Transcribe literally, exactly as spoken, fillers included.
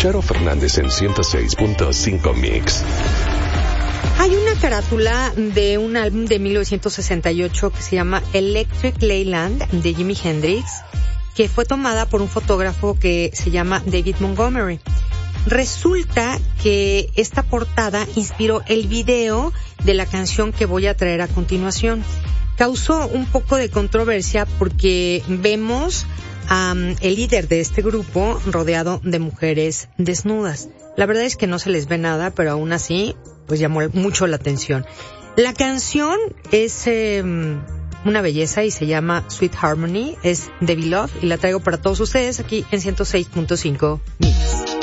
Charo Fernández en ciento seis punto cinco Mix. Hay una carátula de un álbum de mil novecientos sesenta y ocho que se llama Electric Leyland de Jimi Hendrix, que fue tomada por un fotógrafo que se llama David Montgomery. Resulta que esta portada inspiró el video de la canción que voy a traer a continuación. Causó un poco de controversia porque vemos a um, el líder de este grupo rodeado de mujeres desnudas. La verdad es que no se les ve nada, pero aún así, pues llamó mucho la atención. La canción es eh, una belleza y se llama Sweet Harmony, es de Beloved y la traigo para todos ustedes aquí en ciento seis punto cinco Mix.